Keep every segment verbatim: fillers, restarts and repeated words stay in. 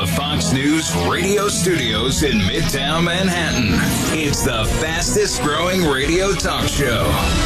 Fox News radio studios in Midtown Manhattan. It's the fastest growing radio talk show.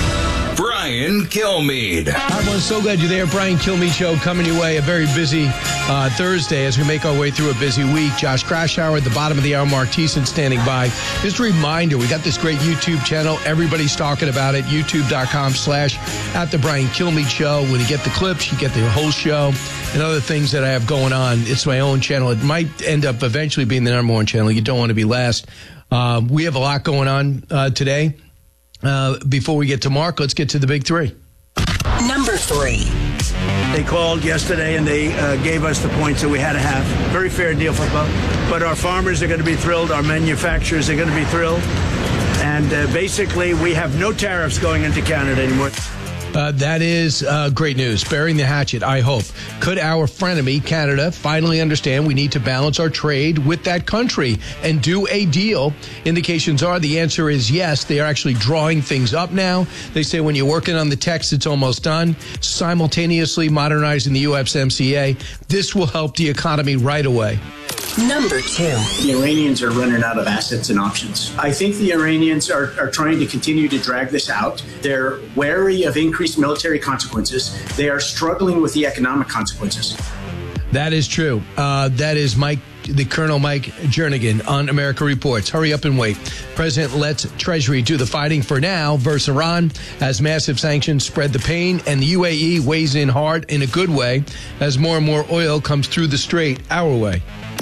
Brian Kilmeade. Hi, everyone. So glad you're there. Brian Kilmeade Show coming your way. A very busy uh, Thursday as we make our way through a busy week. Josh Krashower at the bottom of the hour. Mark Thiessen standing by. Just a reminder, we got this great YouTube channel. Everybody's talking about it. YouTube.com slash at the Brian Kilmeade Show. When you get the clips, you get the whole show and other things that I have going on. It's my own channel. It might end up eventually being the number one channel. You don't want to be last. Uh, we have a lot going on uh, today. Uh, before we get to Mark, let's get to the big three. Number three. They called yesterday and they uh, gave us the points that we had to have. Very fair deal for both. But our farmers are going to be thrilled. Our manufacturers are going to be thrilled. And uh, basically, we have no tariffs going into Canada anymore. Uh, that is uh, great news. Burying the hatchet, I hope. Could our frenemy, Canada, finally understand we need to balance our trade with that country and do a deal? Indications are the answer is yes. They are actually drawing things up now. They say when you're working on the text, it's almost done. Simultaneously modernizing the U S M C A. This will help the economy right away. Number two. The Iranians are running out of assets and options. I think the Iranians are, are trying to continue to drag this out. They're wary of increased military consequences. They are struggling with the economic consequences. That is true. Uh, that is Mike, the Colonel Mike Jernigan on America Reports. Hurry up and wait. President lets Treasury do the fighting for now versus Iran as massive sanctions spread the pain, and the U A E weighs in hard in a good way as more and more oil comes through the strait our way.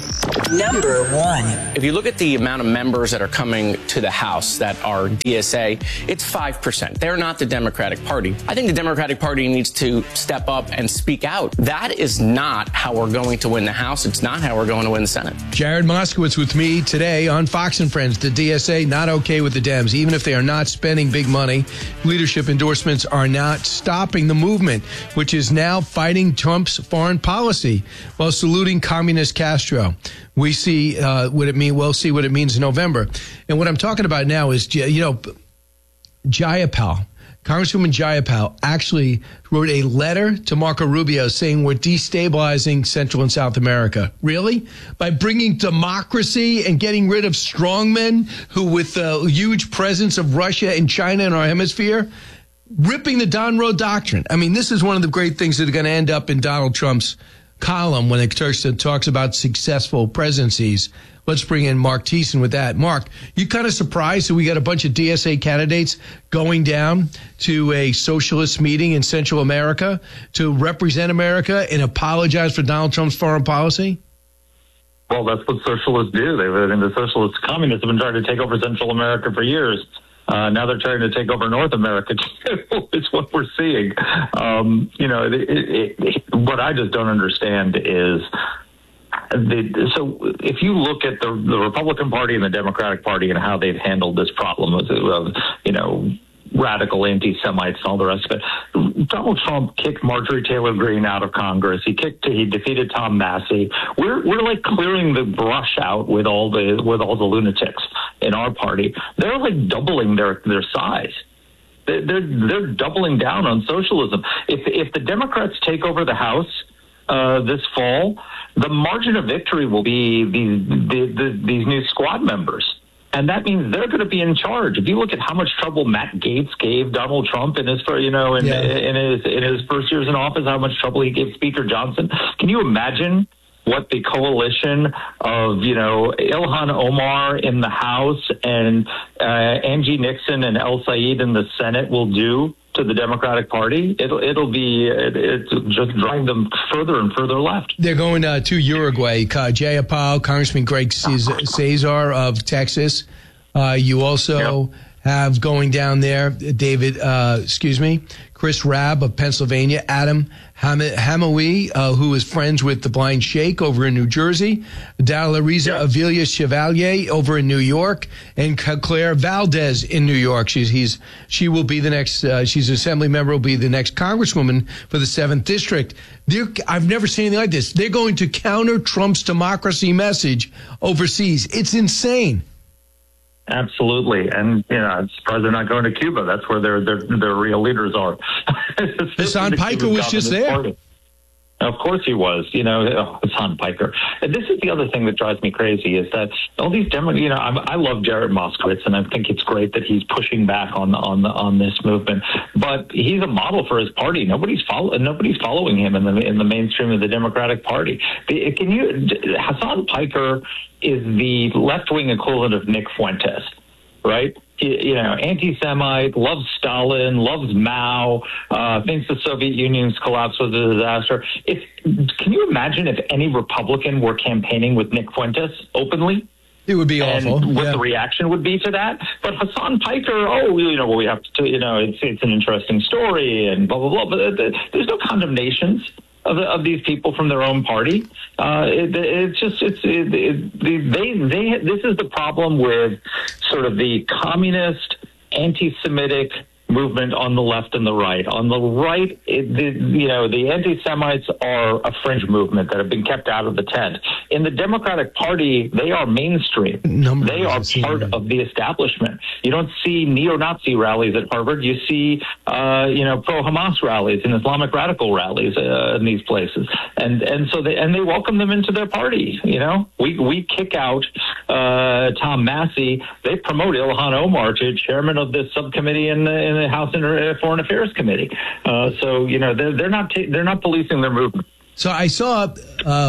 Number one. If you look at the amount of members that are coming to the House that are D S A, it's five percent. They're not the Democratic Party. I think the Democratic Party needs to step up and speak out. That is not how we're going to win the House. It's not how we're going to win the Senate. Jared Moskowitz with me today on Fox and Friends. The D S A not okay with the Dems. Even if they are not spending big money, leadership endorsements are not stopping the movement, which is now fighting Trump's foreign policy while saluting communist Castro. We see uh, what it mean. We'll see what it means in November. And what I'm talking about now is, you know, Jayapal, Congresswoman Jayapal actually wrote a letter to Marco Rubio saying we're destabilizing Central and South America. Really? By bringing democracy and getting rid of strongmen who with the huge presence of Russia and China in our hemisphere, ripping the Don Road Doctrine. I mean, this is one of the great things that are going to end up in Donald Trump's column when it talks about successful presidencies. Let's bring in Mark Thiessen with that. Mark, you kind of surprised that we got a bunch of D S A candidates going down to a socialist meeting in Central America to represent America and apologize for Donald Trump's foreign policy? Well, that's what socialists do. They've been the socialist communists have been trying to take over Central America for years. Uh, now they're trying to take over North America, too. It's what we're seeing. Um, you know, it, it, it, what I just don't understand is, the, so if you look at the, the Republican Party and the Democratic Party and how they've handled this problem of, of you know, radical anti-Semites and all the rest of it. Donald Trump kicked Marjorie Taylor Greene out of Congress. He kicked, he defeated Tom Massey. We're we're like clearing the brush out with all the with all the lunatics in our party. They're like doubling their their size. They're they're, they're doubling down on socialism. If if the Democrats take over the House uh, this fall, the margin of victory will be these the, the, these new squad members. And that means they're going to be in charge. If you look at how much trouble Matt Gaetz gave Donald Trump in his, you know, in, yeah. in his in his first years in office, how much trouble he gave Speaker Johnson. Can you imagine what the coalition of, you know, Ilhan Omar in the House and uh, Angie Nixon and El Said in the Senate will do to the Democratic Party? It'll it'll be it, it's just driving them further and further left. They're going uh, to Uruguay. Uh, Jayapal, Congressman Greg Cesar of Texas. Uh, you also yep. have going down there, David. Uh, excuse me, Chris Rabb of Pennsylvania. Adam Ham- Hamawi, uh, who is friends with the Blind Sheikh over in New Jersey. Dalariza yep. Avilia Chevalier over in New York, and Claire Valdez in New York. She's he's she will be the next. Uh, she's an assembly member. Will be the next congresswoman for the seventh district. They're, I've never seen anything like this. They're going to counter Trump's democracy message overseas. It's insane. Absolutely, and you know, I'm surprised they're not going to Cuba. That's where their their their real leaders are. Hassan Piker was just there. Party. Of course he was. You know, Hassan Piker. And this is the other thing that drives me crazy is that all these Demo, you know, I, I love Jared Moskowitz, and I think it's great that he's pushing back on on the, on this movement. But he's a model for his party. Nobody's follow, nobody's following him in the in the mainstream of the Democratic Party. The, can you? Hassan Piker is the left-wing equivalent of Nick Fuentes, right? You know, anti-Semite, loves Stalin, loves Mao, uh, thinks the Soviet Union's collapse was a disaster. If can you imagine if any Republican were campaigning with Nick Fuentes openly? It would be and awful. What yeah. the reaction would be to that. But Hassan Piker, oh, you know, well, we have to, you know, it's it's an interesting story and blah blah blah. But there's no condemnations of, of these people from their own party. Uh, it, it's just, it's, it, it, they, they, this is the problem with sort of the communist, anti-Semitic movement on the left and the right. On the right, it, the, you know, the anti-Semites are a fringe movement that have been kept out of the tent. In the Democratic Party, they are mainstream. Number they are part of the establishment. You don't see neo-Nazi rallies at Harvard. You see, uh, you know, pro-Hamas rallies and Islamic radical rallies uh, in these places. And and so they and they welcome them into their party. You know, we we kick out uh, Tom Massey. They promote Ilhan Omar to chairman of this subcommittee in the, in the House Foreign Affairs Committee. Uh, so you know they're, they're not ta- they're not policing their movement. So I saw uh,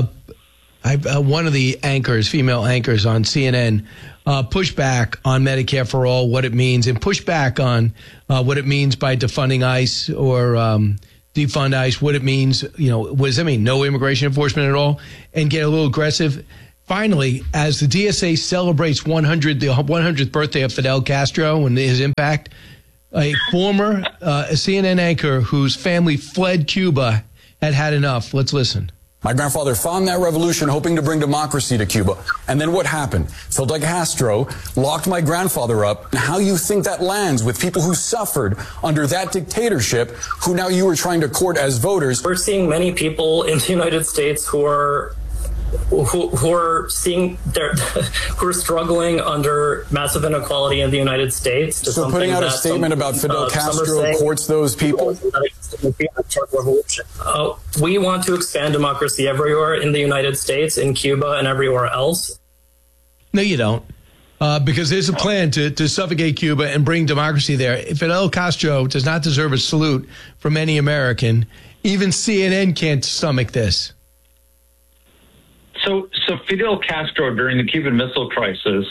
I, uh, one of the anchors, female anchors on C N N, uh, push back on Medicare for All, what it means, and push back on uh, what it means by defunding ICE or um, defund ICE, what it means. You know, what does that mean? No immigration enforcement at all, and get a little aggressive. Finally, as the D S A celebrates one hundred, the one hundredth birthday of Fidel Castro and his impact, a former uh, C N N anchor whose family fled Cuba had had enough. Let's listen. My grandfather found that revolution hoping to bring democracy to Cuba. And then what happened? Fidel Castro locked my grandfather up. And how you think that lands with people who suffered under that dictatorship, who now you are trying to court as voters? We're seeing many people in the United States who are Who, who are seeing their, who are struggling under massive inequality in the United States. To so putting out a statement some, about Fidel uh, Castro courts those people? Uh, we want to expand democracy everywhere in the United States, in Cuba, and everywhere else. No, you don't. Uh, because there's a plan to, to suffocate Cuba and bring democracy there. Fidel Castro does not deserve a salute from any American. Even C N N can't stomach this. So, so Fidel Castro during the Cuban Missile Crisis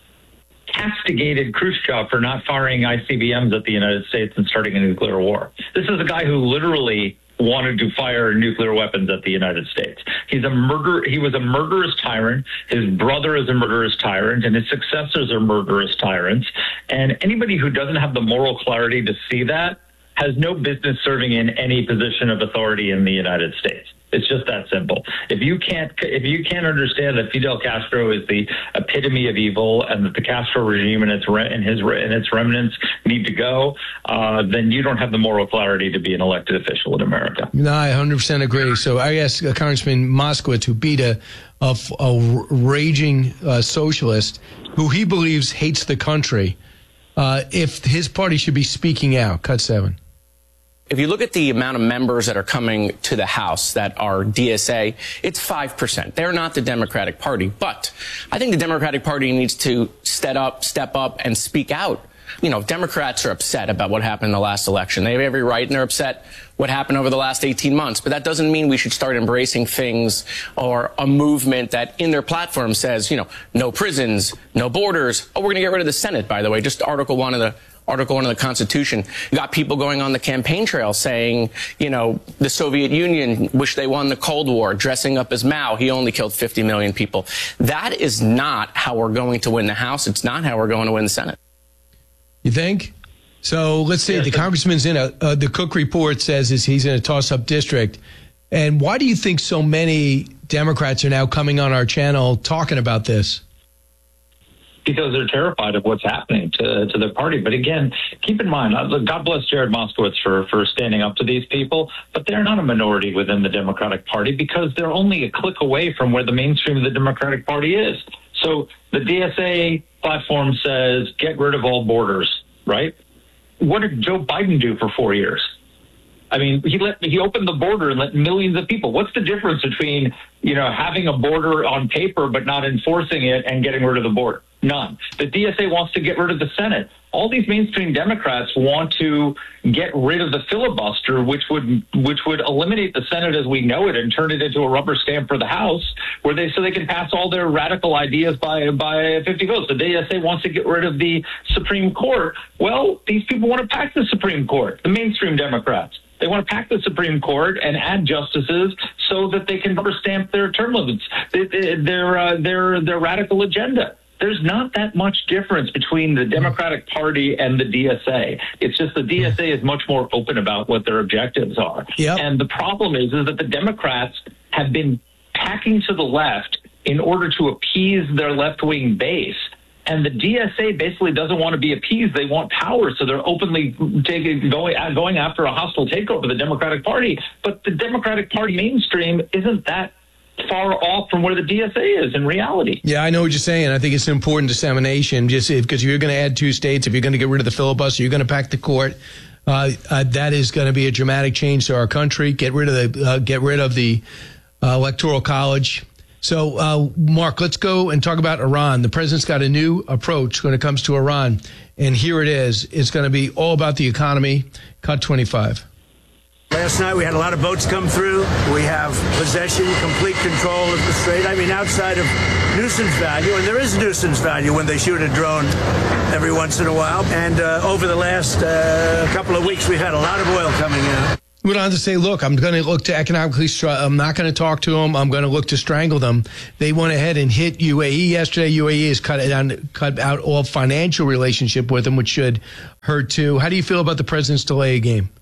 castigated Khrushchev for not firing I C B Ms at the United States and starting a nuclear war. This is a guy who literally wanted to fire nuclear weapons at the United States. He's a murder. He was a murderous tyrant. His brother is a murderous tyrant, and his successors are murderous tyrants. And anybody who doesn't have the moral clarity to see that has no business serving in any position of authority in the United States. It's just that simple. If you can't, if you can't understand that Fidel Castro is the epitome of evil, and that the Castro regime and its and his and its remnants need to go, uh, then you don't have the moral clarity to be an elected official in America. No, I one hundred percent agree. So I asked uh, Congressman Moskowitz, who beat a a, a raging uh, socialist who he believes hates the country, uh, if his party should be speaking out. Cut seven. If you look at the amount of members that are coming to the House that are D S A, it's five percent. They're not the Democratic Party. But I think the Democratic Party needs to step up, step up and speak out. You know, Democrats are upset about what happened in the last election. They have every right, and they're upset what happened over the last eighteen months. But that doesn't mean we should start embracing things or a movement that in their platform says, you know, no prisons, no borders. Oh, we're going to get rid of the Senate, by the way, just Article one of the Article one of the Constitution. You got people going on the campaign trail saying, you know, the Soviet Union wish they won the Cold War, dressing up as Mao. He only killed fifty million people. That is not how we're going to win the House. It's not how we're going to win the Senate. You think? So let's say yes, the congressman's in a, uh, the Cook report says is he's in a toss-up district. And why do you think so many Democrats are now coming on our channel talking about this? Because they're terrified of what's happening to to their party. But again, keep in mind, God bless Jared Moskowitz for, for standing up to these people, but they're not a minority within the Democratic Party because they're only a click away from where the mainstream of the Democratic Party is. So the D S A platform says, get rid of all borders, right? What did Joe Biden do for four years? I mean, he let he opened the border and let millions of people. What's the difference between, you know, having a border on paper but not enforcing it and getting rid of the border? None. The D S A wants to get rid of the Senate. All these mainstream Democrats want to get rid of the filibuster, which would which would eliminate the Senate as we know it and turn it into a rubber stamp for the House, where they so they can pass all their radical ideas by by fifty votes. The D S A wants to get rid of the Supreme Court. Well, these people want to pack the Supreme Court, the mainstream Democrats. They want to pack the Supreme Court and add justices so that they can rubber stamp their term limits, their uh, their their radical agenda. There's not that much difference between the Democratic Party and the D S A. It's just the D S A is much more open about what their objectives are. Yep. And the problem is, is that the Democrats have been packing to the left in order to appease their left-wing base. And the D S A basically doesn't want to be appeased. They want power, so they're openly taking, going, going after a hostile takeover of the Democratic Party. But the Democratic Party mainstream isn't that far off from where the D S A is in reality. Yeah, I know what you're saying. I think it's an important dissemination, just because if you're going to add two states, if you're going to get rid of the filibuster, you're going to pack the court. Uh, uh, that is going to be a dramatic change to our country. Get rid of the uh, get rid of the uh, electoral college. So, uh, Mark, let's go and talk about Iran. The president's got a new approach when it comes to Iran, and here it is. It's going to be all about the economy. Cut twenty-five. Last night we had a lot of boats come through. We have possession, complete control of the strait. I mean, outside of nuisance value, and there is nuisance value when they shoot a drone every once in a while. And uh, over the last uh, couple of weeks, we've had a lot of oil coming out. We went on to say, look, I'm going to look to economically, str- I'm not going to talk to them. I'm going to look to strangle them. They went ahead and hit U A E yesterday. U A E has cut, it down, cut out all financial relationship with them, which should hurt too. How do you feel about the president's delay of game?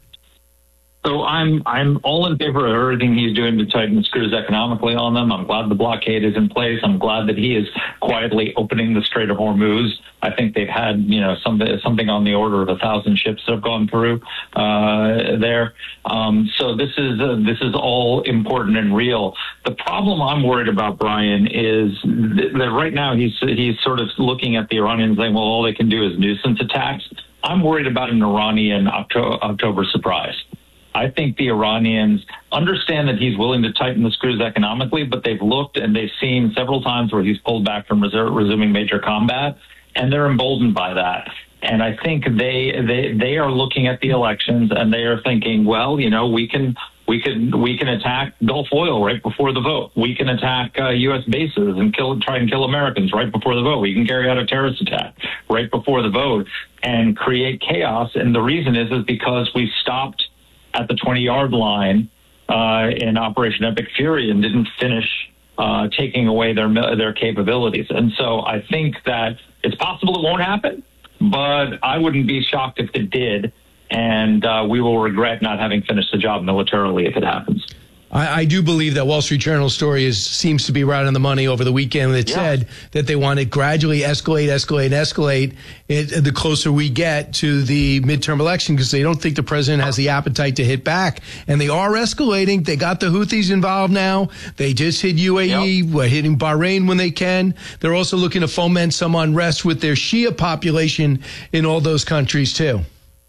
So I'm I'm all in favor of everything he's doing to tighten the screws economically on them. I'm glad the blockade is in place. I'm glad that he is quietly opening the Strait of Hormuz. I think they've had, you know, something something on the order of a thousand ships that have gone through uh, there. Um, so this is uh, this is all important and real. The problem I'm worried about, Brian, is that right now he's he's sort of looking at the Iranians saying, well, all they can do is nuisance attacks. I'm worried about an Iranian October, October surprise. I think the Iranians understand that he's willing to tighten the screws economically, but they've looked and they've seen several times where he's pulled back from reserve, resuming major combat, and they're emboldened by that. And I think they they they are looking at the elections and they are thinking, well, you know, we can we can we can attack Gulf oil right before the vote. We can attack uh, U S bases and kill try and kill Americans right before the vote. We can carry out a terrorist attack right before the vote and create chaos. And the reason is is because we stopped at the twenty-yard line uh, in Operation Epic Fury and didn't finish uh, taking away their their capabilities. And so I think that it's possible it won't happen, but I wouldn't be shocked if it did, and uh, we will regret not having finished the job militarily if it happens. I, I do believe that Wall Street Journal story is seems to be right on the money over the weekend. It yeah. said that they want to gradually escalate, escalate, escalate it, the closer we get to the midterm election, because they don't think the president has the appetite to hit back. And they are escalating. They got the Houthis involved now. They just hit U A E. Yep. We're hitting Bahrain when they can. They're also looking to foment some unrest with their Shia population in all those countries too.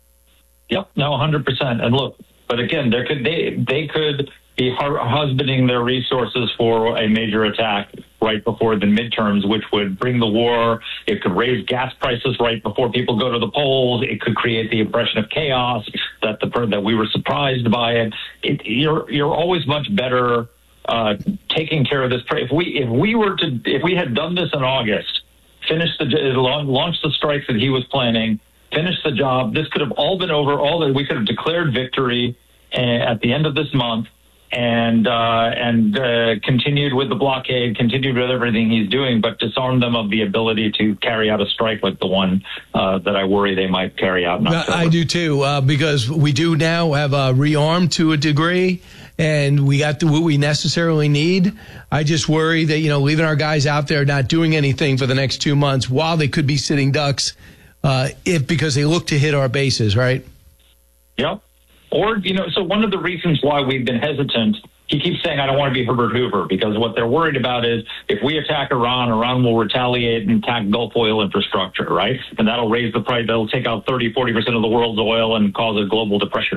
Yep, no, one hundred percent. And look, but again, there could they they could be husbanding their resources for a major attack right before the midterms, which would bring the war. It could raise gas prices right before people go to the polls. It could create the impression of chaos that the that we were surprised by it. it you're you're always much better uh, taking care of this. If we if we were to if we had done this in August, finished the launched the strikes that he was planning, finished the job, this could have all been over. All that we could have declared victory at the end of this month. And uh, and uh, continued with the blockade, continued with everything he's doing, but disarmed them of the ability to carry out a strike like the one uh, that I worry they might carry out in October. I do too, uh, because we do now have uh, rearmed to a degree, and we got the, what we necessarily need. I just worry that, you know, leaving our guys out there not doing anything for the next two months while they could be sitting ducks, uh, if because they look to hit our bases, right? Yep. Or, you know, so one of the reasons why we've been hesitant, he keeps saying, I don't want to be Herbert Hoover, because what they're worried about is if we attack Iran, Iran will retaliate and attack Gulf oil infrastructure, right? And that'll raise the price. That'll take out thirty, forty percent of the world's oil and cause a global depression.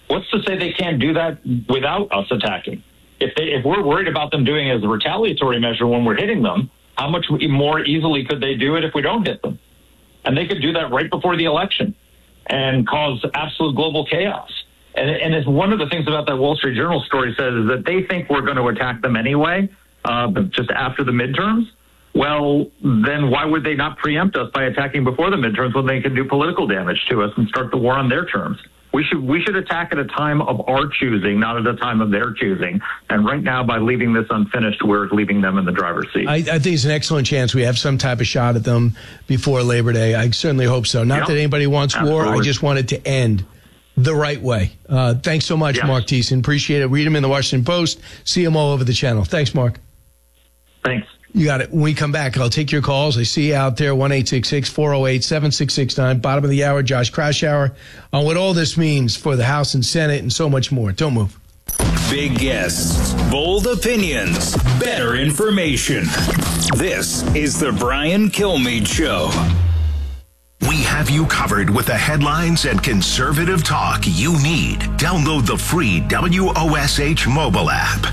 What's to say they can't do that without us attacking? If they, if we're worried about them doing it as a retaliatory measure when we're hitting them, how much more easily could they do it if we don't hit them? And they could do that right before the election and cause absolute global chaos. And, and it's one of the things about that Wall Street Journal story says is that they think we're going to attack them anyway, uh, but just after the midterms. Well, then why would they not preempt us by attacking before the midterms when they can do political damage to us and start the war on their terms? We should we should attack at a time of our choosing, not at a time of their choosing. And right now, by leaving this unfinished, we're leaving them in the driver's seat. I, I think it's an excellent chance we have some type of shot at them before Labor Day. I certainly hope so. Not yep. that anybody wants Absolutely. war. I just want it to end the right way. Uh, thanks so much, yes. Mark Thiessen. Appreciate it. Read him in the Washington Post. See him all over the channel. Thanks, Mark. Thanks. You got it. When we come back, I'll take your calls. I see you out there, one eight six six, four oh eight, seven six six nine. Bottom of the hour, Josh Kraushaar, on what all this means for the House and Senate and so much more. Don't move. Big guests, bold opinions, better information. This is the Brian Kilmeade Show. We have you covered with the headlines and conservative talk you need. Download the free W O S H mobile app.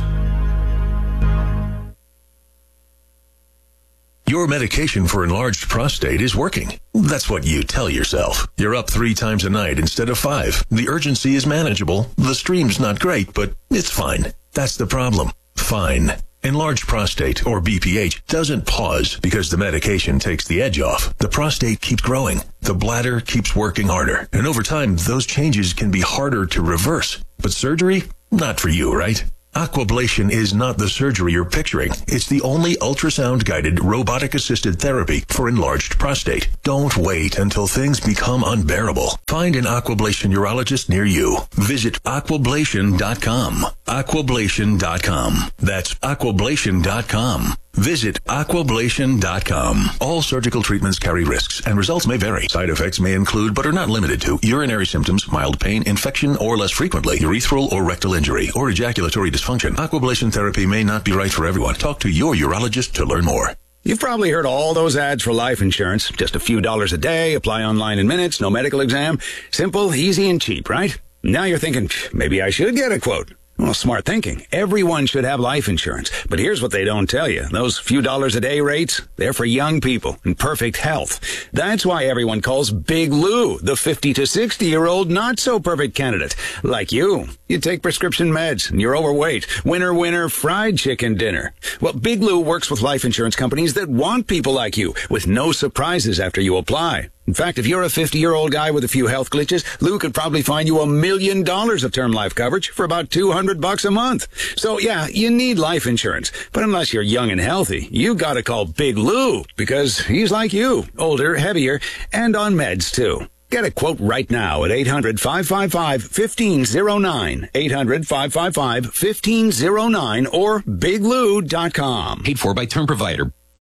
Your medication for enlarged prostate is working. That's what you tell yourself. You're up three times a night instead of five. The urgency is manageable. The stream's not great, but it's fine. That's the problem. Fine. Enlarged prostate, or B P H, doesn't pause because the medication takes the edge off. The prostate keeps growing. The bladder keeps working harder. And over time, those changes can be harder to reverse. But surgery? Not for you, right? Aquablation is not the surgery you're picturing. It's the only ultrasound-guided, robotic-assisted therapy for enlarged prostate. Don't wait until things become unbearable. Find an Aquablation urologist near you. Visit aquablation dot com. aquablation dot com. That's aquablation dot com. Visit aquablation dot com. All surgical treatments carry risks, and results may vary. Side effects may include, but are not limited to, urinary symptoms, mild pain, infection, or less frequently, urethral or rectal injury, or ejaculatory dysfunction. Aquablation therapy may not be right for everyone. Talk to your urologist to learn more. You've probably heard all those ads for life insurance. Just a few dollars a day, apply online in minutes, no medical exam. Simple, easy, and cheap, right? Now you're thinking, maybe I should get a quote. Well, smart thinking. Everyone should have life insurance. But here's what they don't tell you. Those few dollars a day rates, they're for young people in perfect health. That's why everyone calls Big Lou the fifty to sixty-year-old not-so-perfect candidate. Like you. You take prescription meds, and you're overweight. Winner, winner, fried chicken dinner. Well, Big Lou works with life insurance companies that want people like you, with no surprises after you apply. In fact, if you're a fifty-year-old guy with a few health glitches, Lou could probably find you a million dollars of term life coverage for about two hundred bucks a month. So yeah, you need life insurance. But unless you're young and healthy, you gotta call Big Lou, because he's like you, older, heavier, and on meds too. Get a quote right now at eight hundred, five five five, one five zero nine, eight hundred, five five five, one five zero nine, or big lou dot com. Paid for by Term Provider.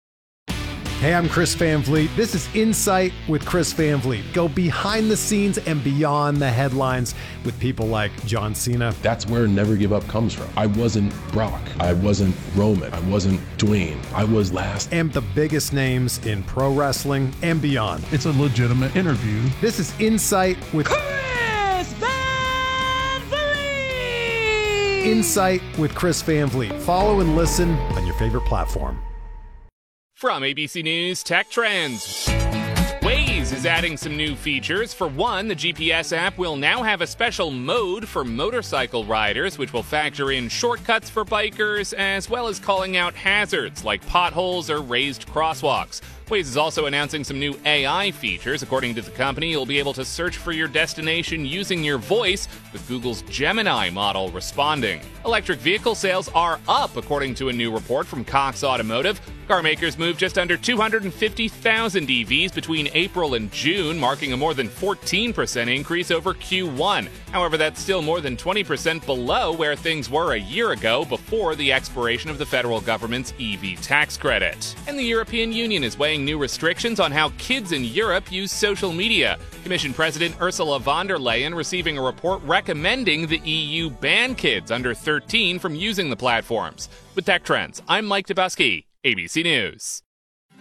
Hey, I'm Chris Van Vliet. This is Insight with Chris Van Vliet. Go behind the scenes and beyond the headlines with people like John Cena. That's where Never Give Up comes from. I wasn't Brock. I wasn't Roman. I wasn't Dwayne. I was last. And the biggest names in pro wrestling and beyond. It's a legitimate interview. This is Insight with Chris Van Vliet. Insight with Chris Van Vliet. Follow and listen on your favorite platform. From A B C News Tech Trends. Waze is adding some new features. For one, the G P S app will now have a special mode for motorcycle riders, which will factor in shortcuts for bikers, as well as calling out hazards like potholes or raised crosswalks. Waze is also announcing some new A I features. According to the company, you'll be able to search for your destination using your voice, with Google's Gemini model responding. Electric vehicle sales are up, according to a new report from Cox Automotive. Car makers moved just under two hundred fifty thousand E Vs between April and June, marking a more than fourteen percent increase over Q one. However, that's still more than twenty percent below where things were a year ago, before the expiration of the federal government's E V tax credit. And the European Union is weighing new restrictions on how kids in Europe use social media. Commission President Ursula von der Leyen receiving a report recommending the E U ban kids under thirteen from using the platforms. With Tech Trends, I'm Mike Dubusky, A B C News.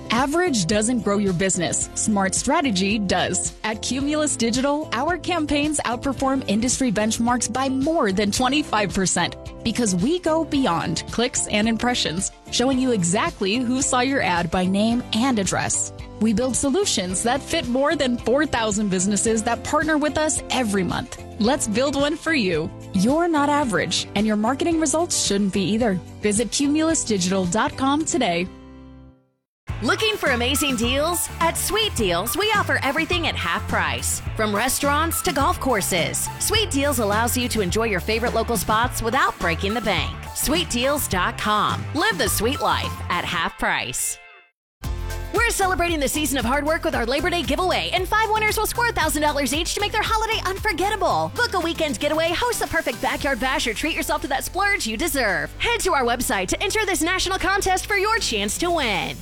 Average doesn't grow your business. Smart strategy does. At Cumulus Digital, our campaigns outperform industry benchmarks by more than twenty-five percent because we go beyond clicks and impressions, showing you exactly who saw your ad by name and address. We build solutions that fit more than four thousand businesses that partner with us every month. Let's build one for you. You're not average, and your marketing results shouldn't be either. Visit cumulus digital dot com today. Looking for amazing deals? At Sweet Deals, we offer everything at half price. From restaurants to golf courses, Sweet Deals allows you to enjoy your favorite local spots without breaking the bank. sweet deals dot com. Live the sweet life at half price. We're celebrating the season of hard work with our Labor Day giveaway, and five winners will score one thousand dollars each to make their holiday unforgettable. Book a weekend getaway, host the perfect backyard bash, or treat yourself to that splurge you deserve. Head to our website to enter this national contest for your chance to win.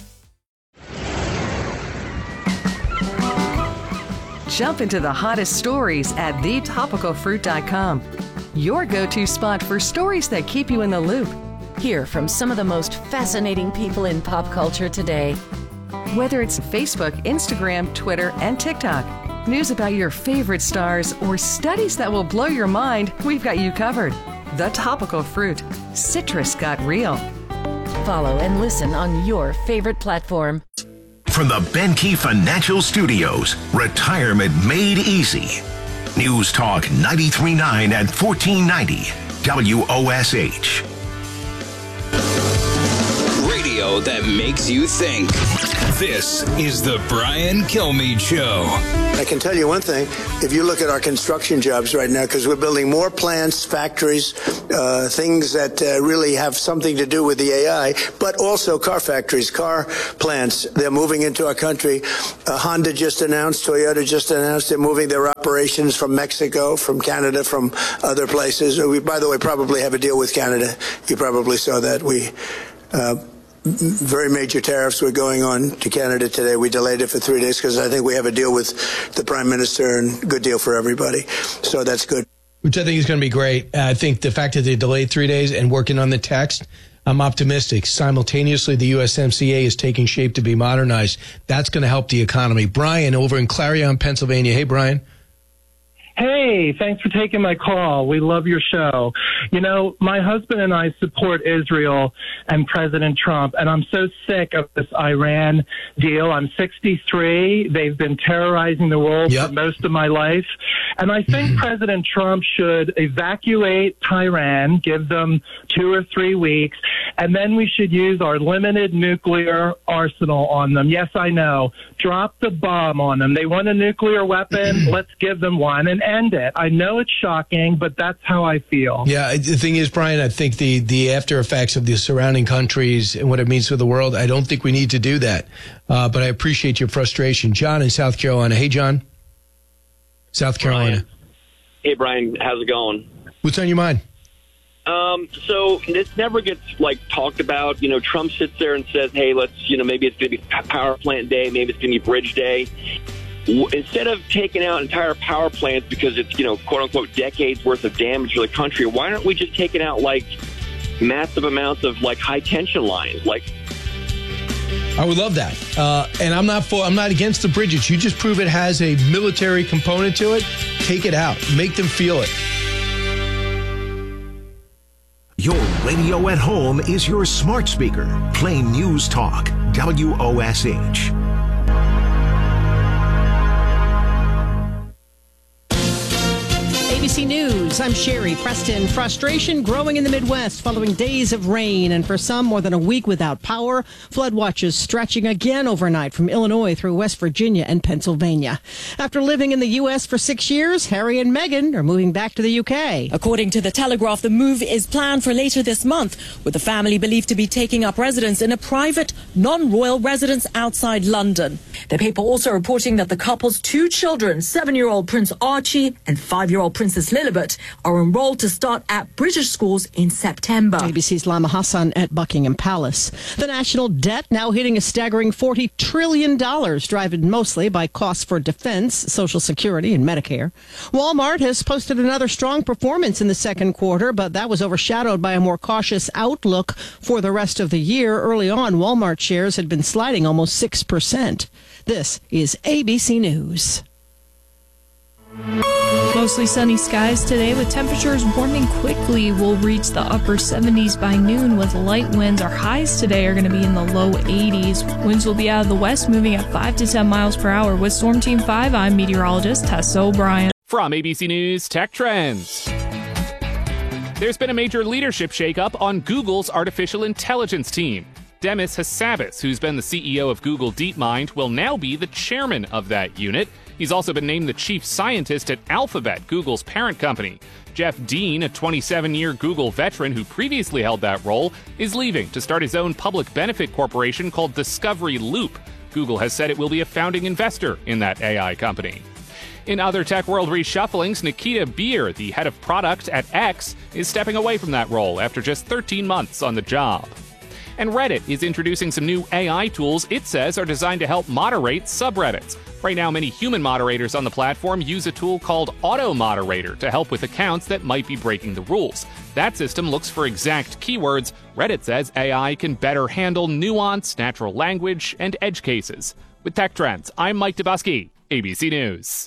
Jump into the hottest stories at the topical fruit dot com. Your go-to spot for stories that keep you in the loop. Hear from some of the most fascinating people in pop culture today. Whether it's Facebook, Instagram, Twitter, and TikTok, news about your favorite stars, or studies that will blow your mind, we've got you covered. The Topical Fruit. Citrus got real. Follow and listen on your favorite platform. From the Benke Financial Studios, Retirement Made Easy. News Talk ninety-three point nine at fourteen ninety W O S H. Radio that makes you think. This is the Brian Kilmeade Show. I can tell you one thing. If you look at our construction jobs right now, because we're building more plants, factories, uh, things that uh, really have something to do with the A I, but also car factories, car plants. They're moving into our country. Uh, Honda just announced, Toyota just announced they're moving their operations from Mexico, from Canada, from other places. We, by the way, probably have a deal with Canada. You probably saw that. We... Uh, Very major tariffs were going on to Canada today. We delayed it for three days because I think we have a deal with the Prime Minister and good deal for everybody. So that's good. Which I think is going to be great. I think the fact that they delayed three days and working on the text, I'm optimistic. Simultaneously, the U S M C A is taking shape to be modernized. That's going to help the economy. Brian over in Clarion, Pennsylvania. Hey, Brian. Hey, thanks for taking my call. We love your show. You know, my husband and I support Israel and President Trump, and I'm so sick of this Iran deal. I'm sixty-three. They've been terrorizing the world yep. for most of my life. And I think mm-hmm. President Trump should evacuate Tehran, give them two or three weeks, and then we should use our limited nuclear arsenal on them. Yes, I know. Drop the bomb on them. They want a nuclear weapon. Let's give them one and end it. I know it's shocking, but that's how I feel. Yeah, the thing is, Brian, I think the, the after effects of the surrounding countries and what it means for the world, I don't think we need to do that. Uh, but I appreciate your frustration. John in South Carolina. Hey, John. South Carolina. Brian. Hey, Brian. How's it going? What's on your mind? Um, so this never gets like talked about. You know, Trump sits there and says, hey, let's, you know, maybe it's going to be power plant day. Maybe it's going to be bridge day. Instead of taking out entire power plants because it's, you know, quote unquote decades worth of damage for the country, why aren't we just taking out like massive amounts of like high tension lines? Like, I would love that. Uh, and I'm not for, I'm not against the bridges. You just prove it has a military component to it. Take it out. Make them feel it. Your radio at home is your smart speaker. Play News Talk, W O S H. A B C News, I'm Sherry Preston. Frustration growing in the Midwest following days of rain and for some more than a week without power. Flood watches stretching again overnight from Illinois through West Virginia and Pennsylvania. After living in the U S for six years, Harry and Meghan are moving back to the U K. According to The Telegraph, the move is planned for later this month, with the family believed to be taking up residence in a private, non-royal residence outside London. The paper also reporting that the couple's two children, seven-year-old Prince Archie and five-year-old Prince Francis Lillibut are enrolled to start at British schools in September. A B C's Lama Hassan at Buckingham Palace. The national debt now hitting a staggering forty trillion dollars, driven mostly by costs for defense, Social Security, and Medicare. Walmart has posted another strong performance in the second quarter, but that was overshadowed by a more cautious outlook for the rest of the year. Early on, Walmart shares had been sliding almost six percent. This is A B C News. Mostly sunny skies today with temperatures warming quickly. We'll reach the upper seventies by noon with light winds. Our highs today are going to be in the low eighties. Winds will be out of the west, moving at five to ten miles per hour. With Storm Team five, I'm meteorologist Tessa O'Brien. From A B C News Tech Trends. There's been a major leadership shakeup on Google's artificial intelligence team. Demis Hassabis, who's been the C E O of Google DeepMind, will now be the chairman of that unit. He's also been named the chief scientist at Alphabet, Google's parent company. Jeff Dean, a twenty-seven-year Google veteran who previously held that role, is leaving to start his own public benefit corporation called Discovery Loop. Google has said it will be a founding investor in that A I company. In other tech world reshufflings, Nikita Beer, the head of product at X, is stepping away from that role after just thirteen months on the job. And Reddit is introducing some new A I tools it says are designed to help moderate subreddits. Right now, many human moderators on the platform use a tool called Auto Moderator to help with accounts that might be breaking the rules. That system looks for exact keywords. Reddit says A I can better handle nuance, natural language, and edge cases. With Tech Trends, I'm Mike Dubusky, A B C News.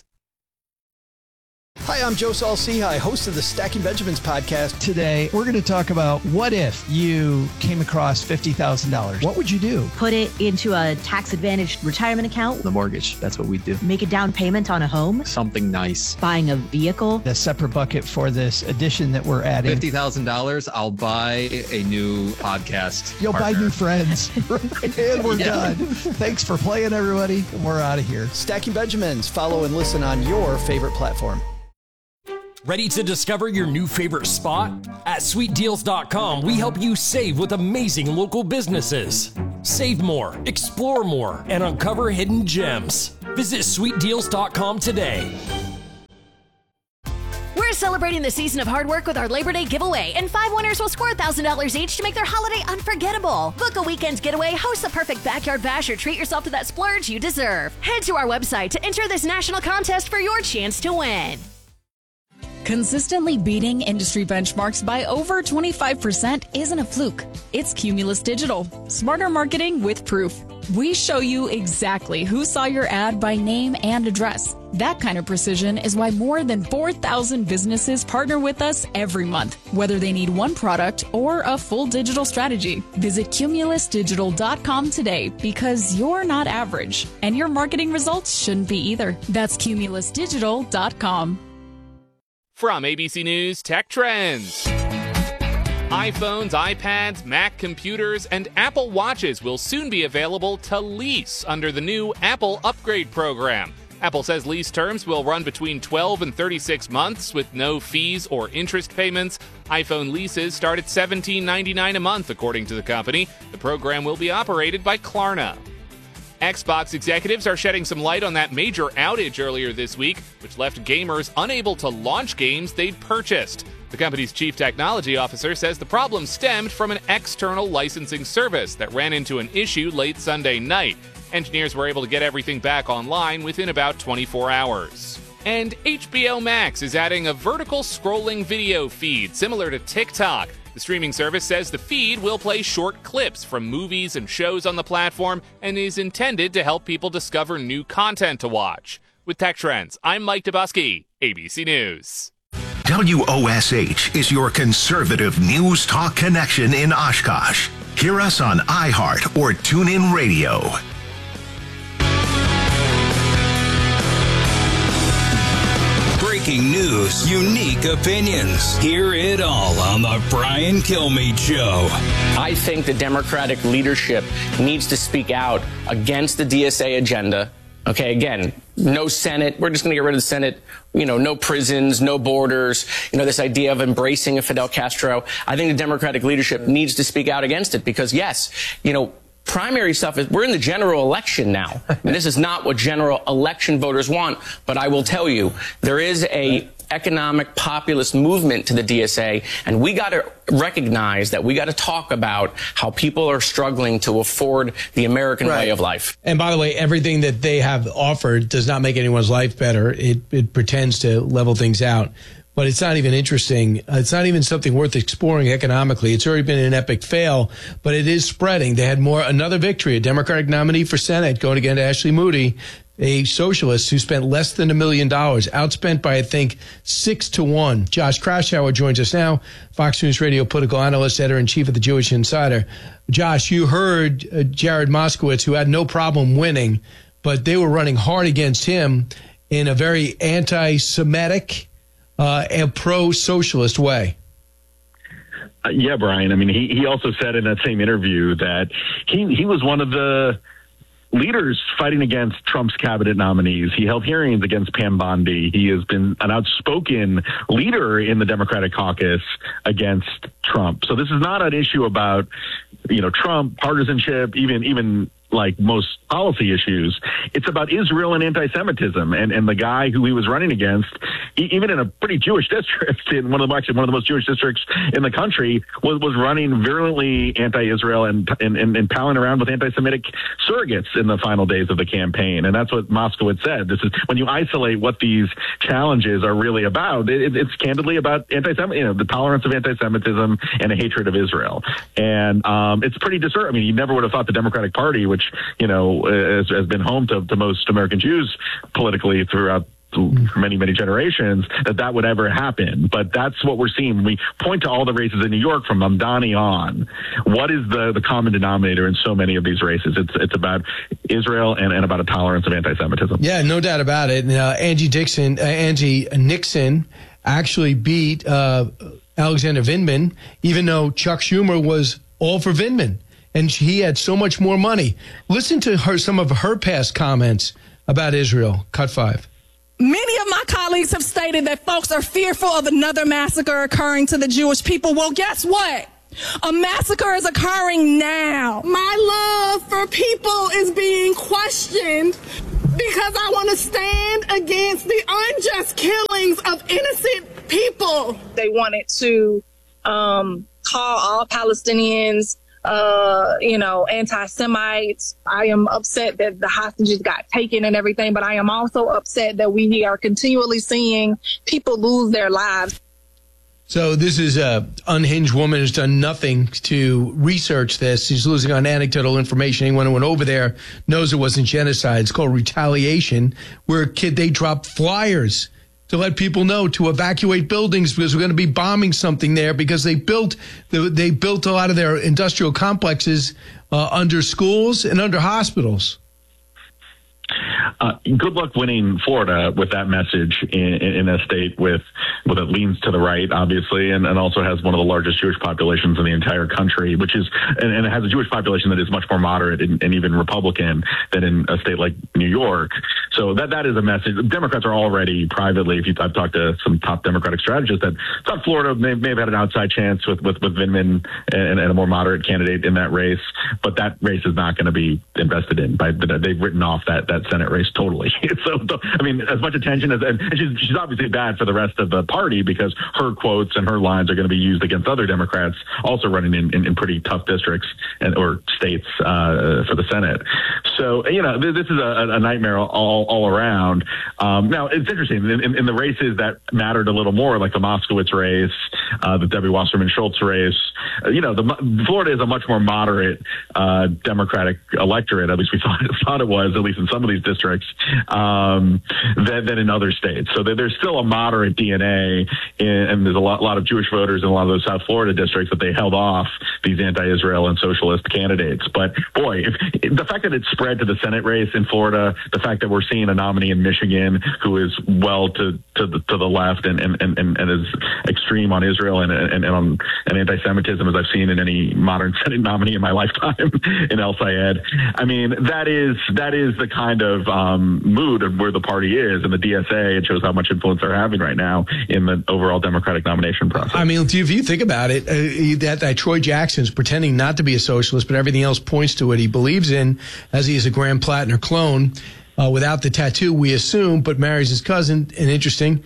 Hi, I'm Joe Saul-Sehy, host of the Stacking Benjamins podcast. Today, we're going to talk about what if you came across fifty thousand dollars. What would you do? Put it into a tax-advantaged retirement account. The mortgage, that's what we do. Make a down payment on a home. Something nice. Buying a vehicle. A separate bucket for this addition that we're adding. fifty thousand dollars, I'll buy a new podcast You'll partner. buy new friends. And we're Yeah. done. Thanks for playing, everybody. We're out of here. Stacking Benjamins. Follow and listen on your favorite platform. Ready to discover your new favorite spot? At sweet deals dot com, we help you save with amazing local businesses. Save more, explore more, and uncover hidden gems. Visit sweet deals dot com today. We're celebrating the season of hard work with our Labor Day giveaway, and five winners will score one thousand dollars each to make their holiday unforgettable. Book a weekend getaway, host the perfect backyard bash, or treat yourself to that splurge you deserve. Head to our website to enter this national contest for your chance to win. Consistently beating industry benchmarks by over twenty-five percent isn't a fluke. It's Cumulus Digital. Smarter marketing with proof. We show you exactly who saw your ad by name and address. That kind of precision is why more than four thousand businesses partner with us every month, whether they need one product or a full digital strategy. Visit cumulus digital dot com today, because you're not average, and your marketing results shouldn't be either. That's cumulus digital dot com. From A B C News Tech Trends. iPhones, iPads, Mac computers, and Apple Watches will soon be available to lease under the new Apple Upgrade Program. Apple says lease terms will run between twelve and thirty-six months with no fees or interest payments. iPhone leases start at seventeen ninety-nine a month, according to the company. The program will be operated by Klarna. Xbox executives are shedding some light on that major outage earlier this week, which left gamers unable to launch games they'd purchased. The company's chief technology officer says the problem stemmed from an external licensing service that ran into an issue late Sunday night. Engineers were able to get everything back online within about twenty-four hours. And H B O Max is adding a vertical scrolling video feed similar to TikTok. The streaming service says the feed will play short clips from movies and shows on the platform and is intended to help people discover new content to watch. With Tech Trends, I'm Mike Dubusky, A B C News. W O S H is your conservative news talk connection in Oshkosh. Hear us on iHeart or TuneIn Radio. Breaking news, unique opinions. Hear it all on the Brian Kilmeade Show. I think the Democratic leadership needs to speak out against the D S A agenda. Okay, again, no Senate. We're just going to get rid of the Senate. You know, no prisons, no borders. You know, this idea of embracing a Fidel Castro. I think the Democratic leadership needs to speak out against it because, yes, you know, primary stuff is, we're in the general election now. And this is not what general election voters want. But I will tell you, there is a economic populist movement to the D S A, and we got to recognize that we got to talk about how people are struggling to afford the American Right. way of life. And by the way, everything that they have offered does not make anyone's life better. It, it pretends to level things out. But it's not even interesting. It's not even something worth exploring economically. It's already been an epic fail, but it is spreading. They had more, another victory, a Democratic nominee for Senate going against Ashley Moody, a socialist who spent less than a million dollars, outspent by, I think, six to one. Josh Kraushaar joins us now, Fox News Radio political analyst, editor-in-chief of the Jewish Insider. Josh, you heard uh, Jared Moskowitz, who had no problem winning, but they were running hard against him in a very anti-Semitic uh, and pro-socialist way. Uh, yeah, Brian. I mean, he, he also said in that same interview that he, he was one of the leaders fighting against Trump's cabinet nominees. He held hearings against Pam Bondi. He has been an outspoken leader in the Democratic caucus against Trump. So this is not an issue about, you know, Trump, partisanship, even even like most policy issues. It's about Israel and anti-Semitism. And, and the guy who he was running against, e- even in a pretty Jewish district, in one of the, actually one of the most Jewish districts in the country, was, was running virulently anti-Israel and, and, and, and palling around with anti-Semitic surrogates in the final days of the campaign. And that's what Moskowitz said. This is when you isolate what these challenges are really about. It, it's candidly about anti-Semitism, you know, the tolerance of anti-Semitism and a hatred of Israel. And um, it's pretty discerning. I mean, you never would have thought the Democratic Party, which, you know, has, has been home to, to most American Jews politically throughout many, many generations, that that would ever happen. But that's what we're seeing. We point to all the races in New York from Mamdani on. What is the, the common denominator in so many of these races? It's it's about Israel and, and about a tolerance of anti-Semitism. Yeah, no doubt about it. Uh, Angie Dixon, uh, Angie Nixon actually beat uh, Alexander Vindman, even though Chuck Schumer was all for Vindman. And he had so much more money. Listen to her, some of her past comments about Israel. Cut five. Many of my colleagues have stated that folks are fearful of another massacre occurring to the Jewish people. Well, guess what? A massacre is occurring now. My love for people is being questioned because I want to stand against the unjust killings of innocent people. They wanted to um, call all Palestinians Uh, you know, anti-Semites. I am upset that the hostages got taken and everything, but I am also upset that we are continually seeing people lose their lives. So this is a unhinged woman who's done nothing to research this. She's losing on anecdotal information. Anyone who went over there knows it wasn't genocide. It's called retaliation, where a kid, they dropped flyers to let people know to evacuate buildings because we're going to be bombing something there because they built they built a lot of their industrial complexes uh, under schools and under hospitals. Uh, good luck winning Florida with that message in, in a state with, with it leans to the right, obviously, and, and also has one of the largest Jewish populations in the entire country, which is, and, and it has a Jewish population that is much more moderate and, and even Republican than in a state like New York. So that that is a message. Democrats are already privately, if you, I've talked to some top Democratic strategists that thought Florida may, may have had an outside chance with, with, with Vindman and, and a more moderate candidate in that race, but that race is not going to be invested in. By they've written off that, that Senate race totally. So, I mean, as much attention as, and she's, she's obviously bad for the rest of the party because her quotes and her lines are going to be used against other Democrats also running in, in, in pretty tough districts and or states uh, for the Senate. So, you know, this is a, a nightmare all, all around. Um, now, it's interesting. In, in, in the races that mattered a little more, like the Moskowitz race, uh, the Debbie Wasserman Schultz race, uh, you know, the Florida is a much more moderate uh, Democratic electorate. At least we thought, thought it was, at least in some of these districts, um, than, than in other states. So there, there's still a moderate D N A, in, and there's a lot, lot of Jewish voters in a lot of those South Florida districts that they held off these anti-Israel and socialist candidates. But boy, if, the fact that it's spread to the Senate race in Florida, the fact that we're seeing a nominee in Michigan who is well to, to, the, to the left and, and, and, and is extreme on Israel and, and, and on and anti-Semitism as I've seen in any modern Senate nominee in my lifetime in El Sayed. I mean, that is that is the kind of um, mood of where the party is, and the D S A. It shows how much influence they're having right now in the overall Democratic nomination process. I mean, if you think about it, uh, that, that Troy Jackson's pretending not to be a socialist, but everything else points to what he believes in, as he is a Graham Plattner clone, uh, without the tattoo, we assume, but marries his cousin. And interesting,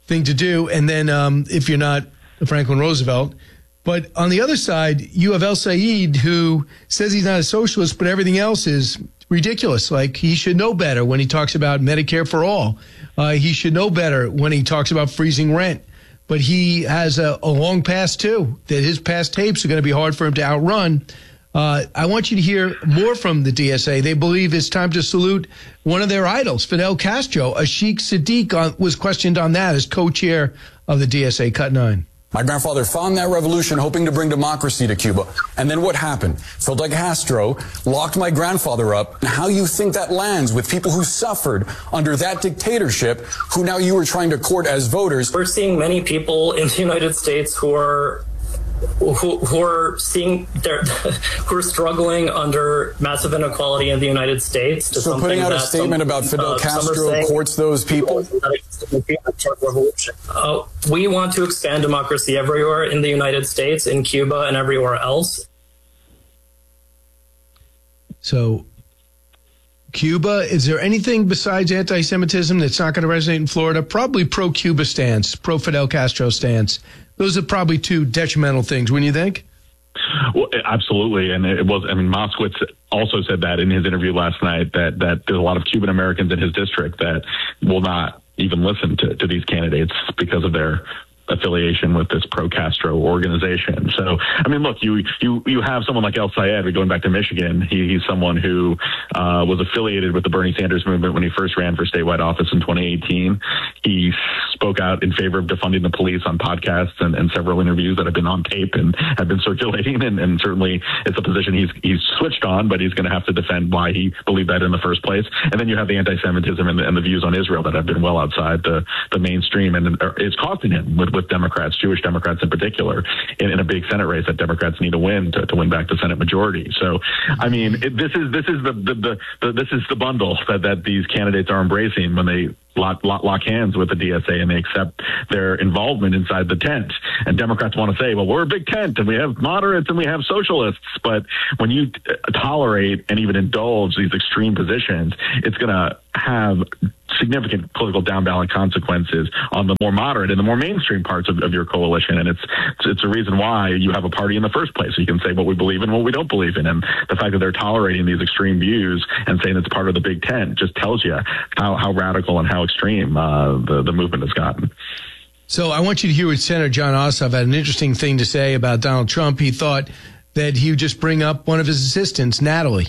thing to do. And then um, if you're not Franklin Roosevelt. But on the other side, you have El Sayed, who says he's not a socialist, but everything else is ridiculous. Like, he should know better when he talks about Medicare for all. Uh, he should know better when he talks about freezing rent. But he has a, a long past, too, that his past tapes are going to be hard for him to outrun. Uh, I want you to hear more from the D S A. They believe it's time to salute one of their idols, Fidel Castro. Ashik Siddiq on, was questioned on that as co-chair of the D S A. Cut nine. My grandfather found that revolution hoping to bring democracy to Cuba. And then what happened? Fidel Castro locked my grandfather up. How you think that lands with people who suffered under that dictatorship, who now you are trying to court as voters? We're seeing many people in the United States who are who, who are seeing their, who are struggling under massive inequality in the United States. To so putting out a statement some, about Fidel uh, Castro courts those people? Uh, we want to expand democracy everywhere in the United States, in Cuba, and everywhere else. So, Cuba, is there anything besides anti-Semitism that's not going to resonate in Florida? Probably pro-Cuba stance, pro-Fidel Castro stance. Those are probably two detrimental things, wouldn't you think? Well, absolutely. And it was, I mean, Moskowitz also said that in his interview last night, that, that there's a lot of Cuban Americans in his district that will not even listen to, to these candidates because of their affiliation with this pro-Castro organization. So, I mean, look, you you you have someone like El Sayed, going back to Michigan. He, he's someone who uh, was affiliated with the Bernie Sanders movement when he first ran for statewide office in twenty eighteen. He spoke out in favor of defunding the police on podcasts and, and several interviews that have been on tape and have been circulating. And, and certainly it's a position he's he's switched on, but he's going to have to defend why he believed that in the first place. And then you have the anti-Semitism and the, and the views on Israel that have been well outside the, the mainstream. And it's costing him with with Democrats, Jewish Democrats in particular, in, in a big Senate race that Democrats need to win to, to win back the Senate majority. So, I mean, it, this is this is the, the, the, the this is the bundle that, that these candidates are embracing when they lock, lock lock hands with the D S A and they accept their involvement inside the tent. And Democrats want to say, well, we're a big tent and we have moderates and we have socialists. But when you t- tolerate and even indulge these extreme positions, it's going to have significant political down ballot consequences on the more moderate and the more mainstream parts of, of your coalition. And it's, it's it's a reason why you have a party in the first place. So you can say what we believe in, what we don't believe in. And the fact that they're tolerating these extreme views and saying it's part of the big tent just tells you how, how radical and how extreme uh, the, the movement has gotten. So I want you to hear what Senator Jon Ossoff had an interesting thing to say about Donald Trump. He thought that he would just bring up one of his assistants, Natalie.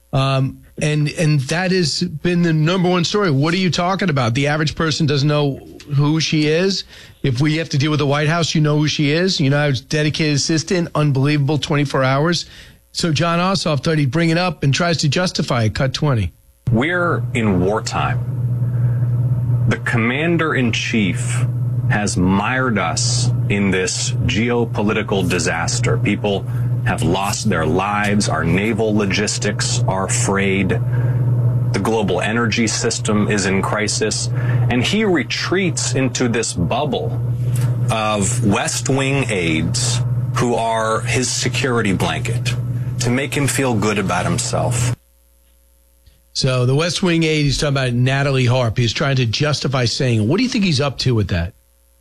Um, and and that has been the number one story. What are you talking about? The average person doesn't know who she is. If we have to deal with the White House, you know who she is. You know, I was dedicated assistant, unbelievable, twenty-four hours. So Jon Ossoff thought he'd bring it up and tries to justify it. Cut twenty. We're in wartime. The commander-in-chief has mired us in this geopolitical disaster. People have lost their lives. Our naval logistics are frayed. The global energy system is in crisis. And he retreats into this bubble of West Wing aides who are his security blanket to make him feel good about himself. So the West Wing aide, he's talking about Natalie Harp. He's trying to justify saying, what do you think he's up to with that?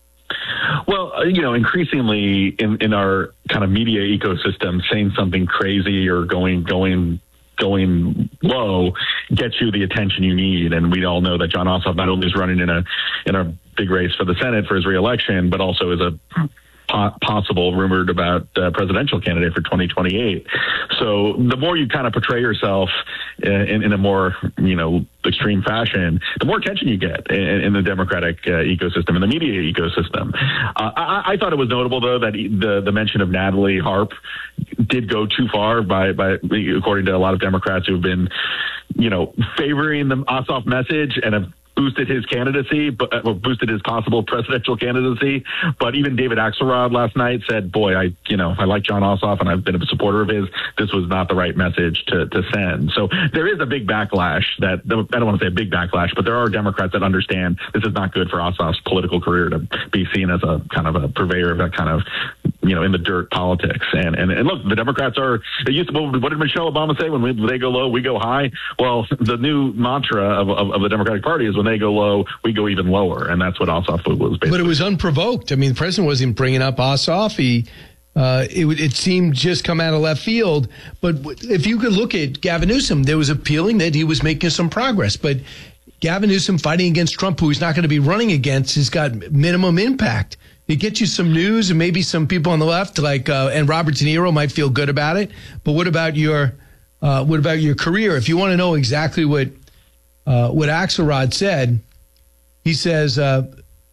Well, you know, increasingly in, in our kind of media ecosystem, saying something crazy or going going going low gets you the attention you need. And we all know that Jon Ossoff not only is running in a in a big race for the Senate for his reelection, but also is a possible rumored about uh, presidential candidate for twenty twenty-eight. So the more you kind of portray yourself in, in a more, you know, extreme fashion, the more attention you get in, in the Democratic uh, ecosystem, in the media ecosystem. Uh, I, I thought it was notable, though, that the, the mention of Natalie Harp did go too far by, by, according to a lot of Democrats who have been, you know, favoring the Ossoff message and have boosted his candidacy, but uh, boosted his possible presidential candidacy. But even David Axelrod last night said, boy, I, you know, I like Jon Ossoff and I've been a supporter of his. This was not the right message to, to send. So there is a big backlash that, I don't want to say a big backlash, but there are Democrats that understand this is not good for Ossoff's political career to be seen as a kind of a purveyor of that kind of you know, in the dirt politics. And, and, and look, the Democrats are, they used to, what did Michelle Obama say? When we, they go low, we go high. Well, the new mantra of, of, of the Democratic Party is when they go low, we go even lower. And that's what Ossoff was basically. But it was unprovoked. I mean, the president wasn't bringing up Ossoff. He, uh, it, it seemed just come out of left field. But if you could look at Gavin Newsom, there was appealing that he was making some progress. But Gavin Newsom fighting against Trump, who he's not going to be running against, has got minimum impact. It gets you some news, and maybe some people on the left, like uh, and Robert De Niro, might feel good about it. But what about your uh, what about your career? If you want to know exactly what uh, what Axelrod said, he says uh,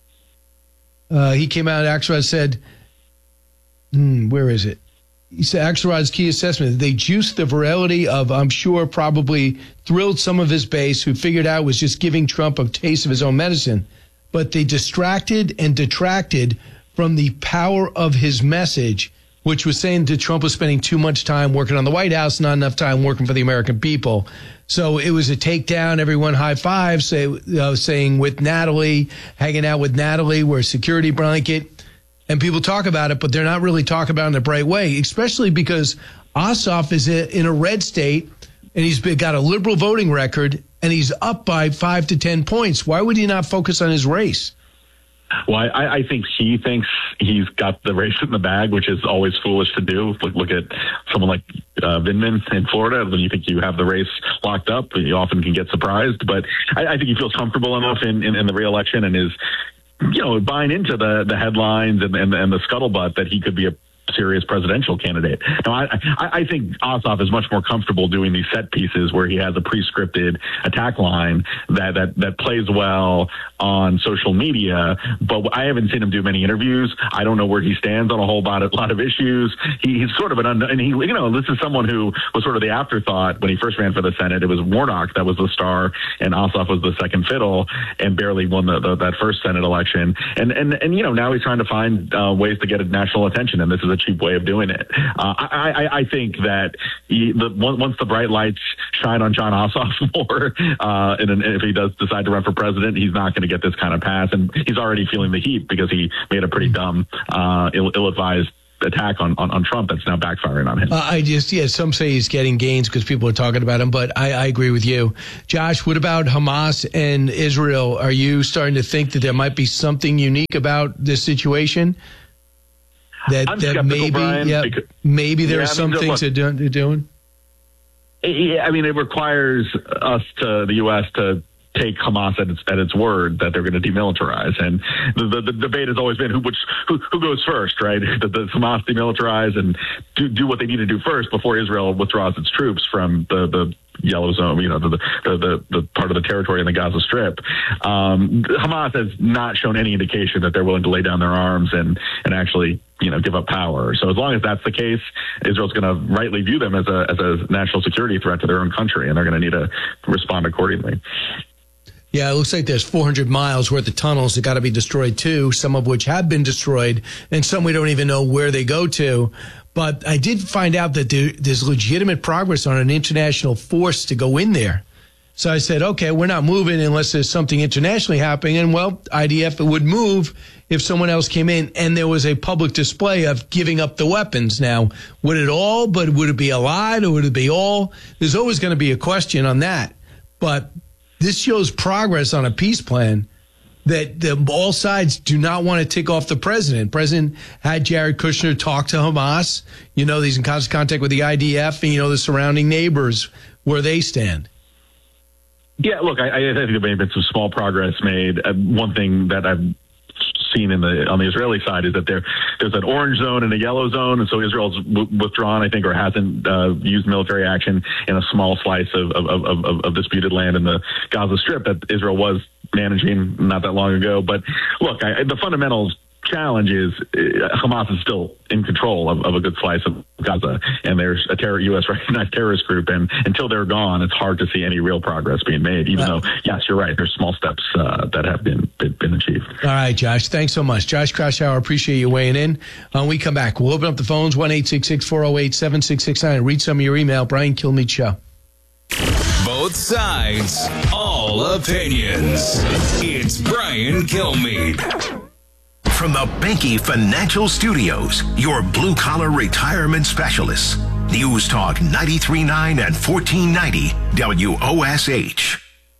uh, he came out. Axelrod said, hmm, "Where is it?" He said Axelrod's key assessment: they juiced the virality of, I'm sure, probably thrilled some of his base who figured out was just giving Trump a taste of his own medicine. But they distracted and detracted from the power of his message, which was saying that Trump was spending too much time working on the White House, not enough time working for the American people. So it was a takedown. Everyone high five, say, uh, saying with Natalie, hanging out with Natalie, we're a security blanket. And people talk about it, but they're not really talking about it in the right way, especially because Ossoff is in a red state and he's got a liberal voting record and he's up by five to ten points. Why would he not focus on his race? Well, I, I think he thinks he's got the race in the bag, which is always foolish to do. Look, look at someone like uh, Vindman in Florida. When you think you have the race locked up, you often can get surprised. But I, I think he feels comfortable enough in, in, in the reelection and is, you know, buying into the, the headlines and, and, and the scuttlebutt that he could be a serious presidential candidate. Now, I, I, I think Ossoff is much more comfortable doing these set pieces where he has a pre-scripted attack line that, that, that plays well on social media, but I haven't seen him do many interviews. I don't know where he stands on a whole lot of, lot of issues. He, he's sort of an unknown, and he, you know, this is someone who was sort of the afterthought when he first ran for the Senate. It was Warnock that was the star, and Ossoff was the second fiddle, and barely won the, the, that first Senate election. And, and, and, you know, now he's trying to find uh, ways to get national attention, and this is a cheap way of doing it. Uh, I, I, I think that he, the, once the bright lights shine on Jon Ossoff more, uh, and, and if he does decide to run for president, he's not going to get this kind of pass, and he's already feeling the heat because he made a pretty dumb, uh, ill, ill-advised attack on, on, on Trump that's now backfiring on him. Uh, I just, yeah, some say he's getting gains because people are talking about him, but I, I agree with you. Josh, what about Hamas and Israel? Are you starting to think that there might be something unique about this situation? That, I'm that maybe, Brian, yeah, because, maybe there yeah, are some I mean, things look, they're doing, they're doing? Yeah, I mean, it requires us to, the U S to take Hamas at its at its word that they're going to demilitarize, and the, the, the debate has always been who which who, who goes first, right? Does Hamas demilitarize and do do what they need to do first before Israel withdraws its troops from the the yellow zone, you know, the the the, the part of the territory in the Gaza Strip. Um, Hamas has not shown any indication that they're willing to lay down their arms and and actually, you know, give up power. So as long as that's the case, Israel's going to rightly view them as a as a national security threat to their own country, and they're going to need to respond accordingly. Yeah, it looks like there's four hundred miles worth of tunnels that got to be destroyed too, some of which have been destroyed, and some we don't even know where they go to. But I did find out that there, there's legitimate progress on an international force to go in there. So I said, okay, we're not moving unless there's something internationally happening. And, well, I D F would move if someone else came in and there was a public display of giving up the weapons. Now, would it all, but would it be a lie or would it be all? There's always going to be a question on that. But this shows progress on a peace plan that the, all sides do not want to tick off the president. President had Jared Kushner talk to Hamas. You know, he's in constant contact with the I D F and, you know, the surrounding neighbors where they stand. Yeah, look, I, I think there may have been some small progress made. Uh, one thing that I've seen in the on the Israeli side is that there there's an orange zone and a yellow zone, and so Israel's w- withdrawn, I think, or hasn't uh, used military action in a small slice of of, of, of of disputed land in the Gaza Strip that Israel was managing not that long ago. But look, I, the fundamentals challenge is uh, Hamas is still in control of, of a good slice of Gaza, and there's a terror, U S recognized terrorist group, and until they're gone, it's hard to see any real progress being made, even though, yes, you're right, there's small steps uh, that have been, been been achieved. All right, Josh, thanks so much. Josh Kraushaar, appreciate you weighing in. When we come back, we'll open up the phones, one eight six six, four oh eight, seven six six nine, and read some of your email. Brian Kilmeade Show. Both sides, all opinions. It's Brian Kilmeade. from the Benke Financial Studios, your blue-collar retirement specialists. News Talk ninety-three point nine and fourteen ninety W O S H.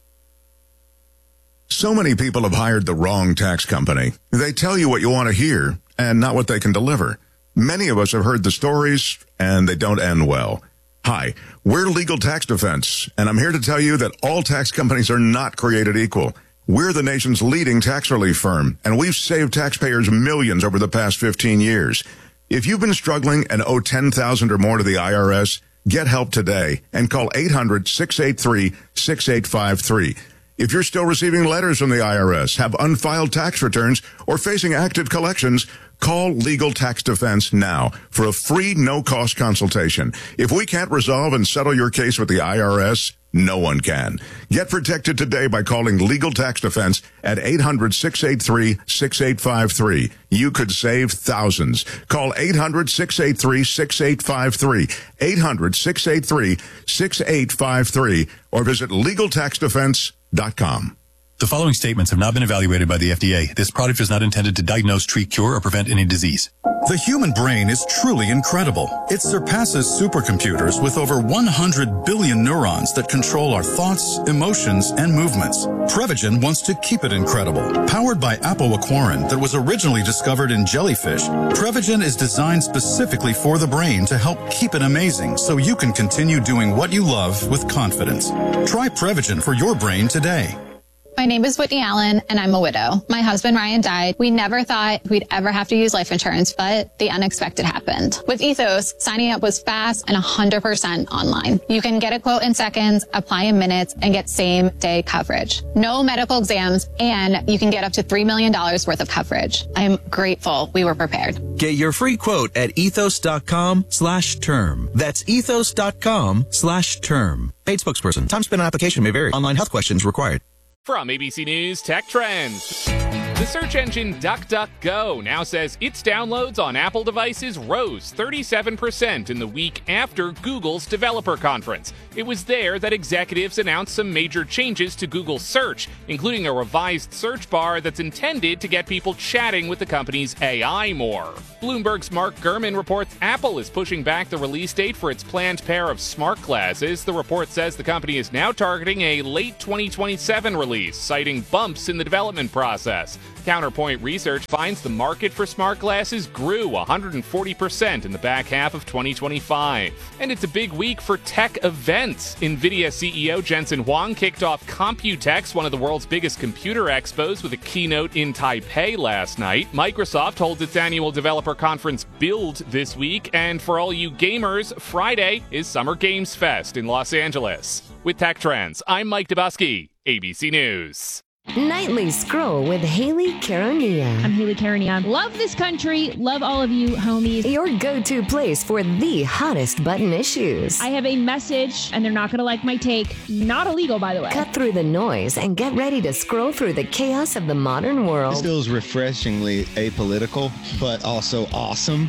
So many people have hired the wrong tax company. They tell you what you want to hear and not what they can deliver. Many of us have heard the stories, and they don't end well. Hi, we're Legal Tax Defense, and I'm here to tell you that all tax companies are not created equal. We're the nation's leading tax relief firm, and we've saved taxpayers millions over the past fifteen years. If you've been struggling and owe ten thousand dollars or more to the I R S, get help today and call eight hundred, six eight three, six eight five three. If you're still receiving letters from the I R S, have unfiled tax returns, or facing active collections, call Legal Tax Defense now for a free, no-cost consultation. If we can't resolve and settle your case with the I R S, no one can. Get protected today by calling Legal Tax Defense at eight hundred, six eight three, six eight five three. You could save thousands. Call eight hundred, six eight three, six eight five three, eight hundred, six eight three, six eight five three, or visit legal tax defense dot com. The following statements have not been evaluated by the F D A. This product is not intended to diagnose, treat, cure, or prevent any disease. The human brain is truly incredible. It surpasses supercomputers with over one hundred billion neurons that control our thoughts, emotions, and movements. Prevagen wants to keep it incredible. Powered by apoaquarin that was originally discovered in jellyfish, Prevagen is designed specifically for the brain to help keep it amazing so you can continue doing what you love with confidence. Try Prevagen for your brain today. My name is Whitney Allen, and I'm a widow. My husband, Ryan, died. We never thought we'd ever have to use life insurance, but the unexpected happened. With Ethos, signing up was fast and one hundred percent online. You can get a quote in seconds, apply in minutes, and get same-day coverage. No medical exams, and you can get up to three million dollars worth of coverage. I'm grateful we were prepared. Get your free quote at ethos.com slash term. That's ethos.com slash term. Paid spokesperson. Time spent on application may vary. Online health questions required. From A B C News Tech Trends. The search engine DuckDuckGo now says its downloads on Apple devices rose thirty-seven percent in the week after Google's developer conference. It was there that executives announced some major changes to Google Search, including a revised search bar that's intended to get people chatting with the company's A I more. Bloomberg's Mark Gurman reports Apple is pushing back the release date for its planned pair of smart glasses. The report says the company is now targeting a late twenty twenty-seven release, citing bumps in the development process. Counterpoint Research finds the market for smart glasses grew one hundred forty percent in the back half of twenty twenty-five. And it's a big week for tech events. NVIDIA C E O Jensen Huang kicked off Computex, one of the world's biggest computer expos, with a keynote in Taipei last night. Microsoft holds its annual developer conference Build this week. And for all you gamers, Friday is Summer Games Fest in Los Angeles. With Tech Trends, I'm Mike Dubusky, A B C News. Nightly Scroll with Haley Caronia. I'm Haley Caronia. Love this country. Love all of you, homies. Your go-to place for the hottest button issues. I have a message, and they're not going to like my take. Not illegal, by the way. Cut through the noise and get ready to scroll through the chaos of the modern world. This feels refreshingly apolitical, but also awesome.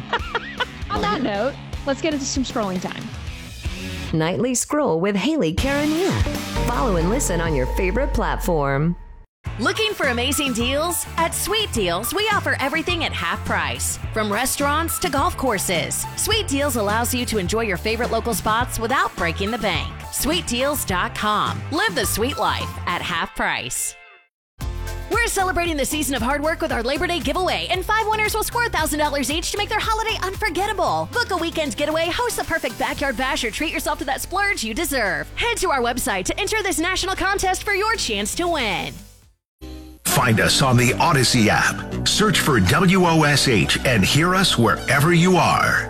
On that note, let's get into some scrolling time. Nightly Scroll with Haley Caronia. Follow and listen on your favorite platform. Looking for amazing deals? At Sweet Deals, we offer everything at half price. From restaurants to golf courses, Sweet Deals allows you to enjoy your favorite local spots without breaking the bank. sweet deals dot com. Live the sweet life at half price. We're celebrating the season of hard work with our Labor Day giveaway, and five winners will score one thousand dollars each to make their holiday unforgettable. Book a weekend getaway, host the perfect backyard bash, or treat yourself to that splurge you deserve. Head to our website to enter this national contest for your chance to win. Find us on the Odyssey app. Search for W O S H and hear us wherever you are.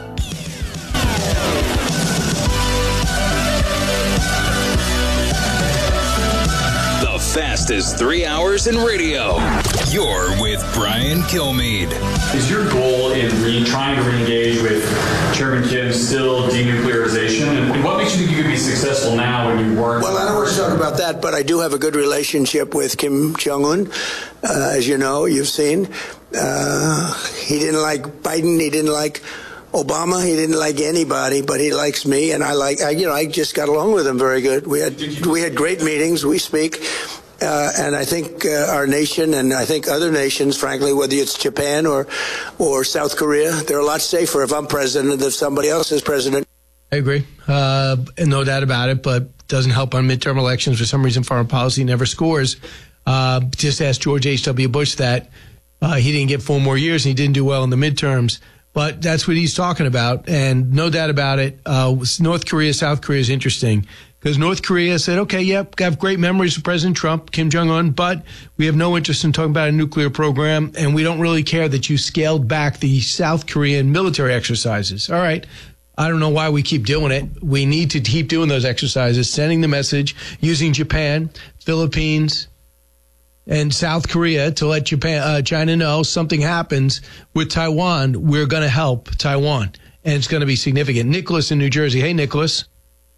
The fastest three hours in radio. You're with Brian Kilmeade. Is your goal in re- trying to re-engage with Chairman Kim still denuclearization? And what makes you think you could be successful now when you weren't? Well, I don't want to talk about that, but I do have a good relationship with Kim Jong-un. Uh, as you know, you've seen. Uh, he didn't like Biden. He didn't like Obama. He didn't like anybody, but he likes me, and I like. I, you know, I just got along with him very good. We had we had great meetings. We speak. Uh, and I think uh, our nation and I think other nations, frankly, whether it's Japan or or South Korea, they're a lot safer if I'm president than if somebody else is president. I agree. Uh, and no doubt about it, but doesn't help on midterm elections. For some reason, foreign policy never scores. Uh, just ask George H W. Bush that. Uh, he didn't get four more years and he didn't do well in the midterms. But that's what he's talking about. And no doubt about it, uh, North Korea, South Korea is interesting. Because North Korea said, okay, yep, got great memories of President Trump, Kim Jong-un, but we have no interest in talking about a nuclear program, and we don't really care that you scaled back the South Korean military exercises. All right. I don't know why we keep doing it. We need to keep doing those exercises, sending the message, using Japan, Philippines, and South Korea to let Japan, uh, China know something happens with Taiwan. We're going to help Taiwan, and it's going to be significant. Nicholas in New Jersey. Hey, Nicholas.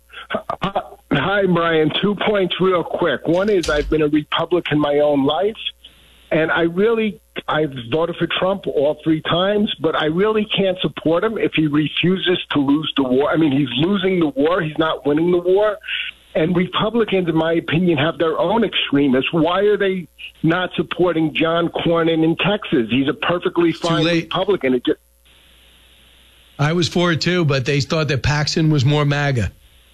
Hi, Brian. Two points real quick. One is I've been a Republican my own life, and I really, I've voted for Trump all three times, but I really can't support him if he refuses to lose the war. I mean, he's losing the war. He's not winning the war. And Republicans, in my opinion, have their own extremists. Why are they not supporting John Cornyn in Texas? He's a perfectly fine Republican. It just- I was for it too, but they thought that Paxton was more MAGA.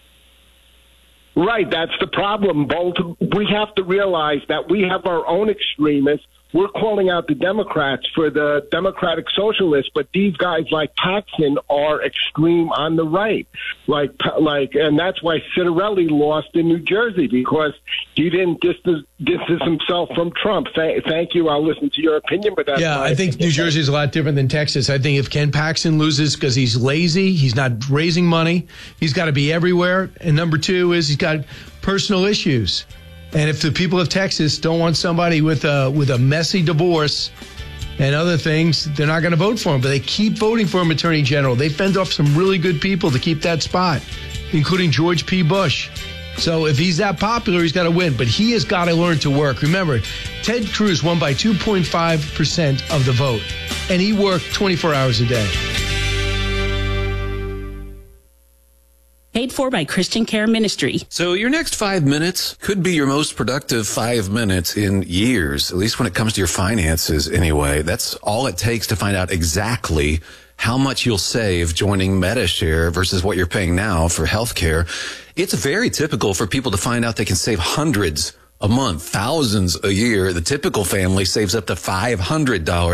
Right, that's the problem. Both we have to realize that we have our own extremists. We're calling out the Democrats for the Democratic Socialists, but these guys like Paxton are extreme on the right. Like, like, and that's why Citarelli lost in New Jersey, because he didn't distance, distance himself from Trump. Th- thank you. I'll listen to your opinion, but that's yeah, I think New Jersey is a lot different than Texas. I think if Ken Paxton loses because he's lazy, he's not raising money, he's got to be everywhere. And number two is he's got personal issues. And if the people of Texas don't want somebody with a with a messy divorce and other things, they're not going to vote for him. But they keep voting for him, Attorney General. They fend off some really good people to keep that spot, including George P. Bush. So if he's that popular, he's got to win. But he has got to learn to work. Remember, Ted Cruz won by two point five percent of the vote, and he worked twenty-four hours a day. Paid for by Christian Care Ministry. So your next five minutes could be your most productive five minutes in years, at least when it comes to your finances anyway. That's all it takes to find out exactly how much you'll save joining MediShare versus what you're paying now for healthcare. It's very typical for people to find out they can save hundreds a month, thousands a year. The typical family saves up to five hundred dollars